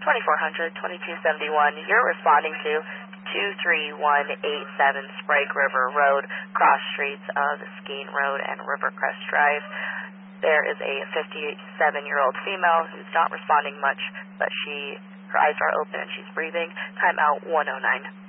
2400, 2271. You're responding to 23187 Sprague River Road, cross streets of Skene Road and Rivercrest Drive. There is a 57-year-old female who's not responding much, but her eyes are open and she's breathing. Timeout 109.